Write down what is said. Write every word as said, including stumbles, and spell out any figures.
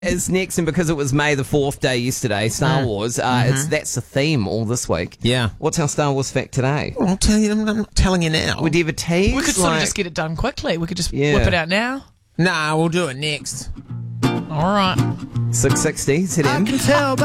is next, and because it was May the fourth day yesterday, Star Mm. Wars, uh, Mm-hmm. it's that's the theme all this week. Yeah. What's our Star Wars fact today? Well, I'll tell you. I'm not telling you now. Would you ever tease? We could sort like, of just get it done quickly. We could just Yeah. whip it out now. Nah, we'll do it next. All right. six sixty, hit him. can tell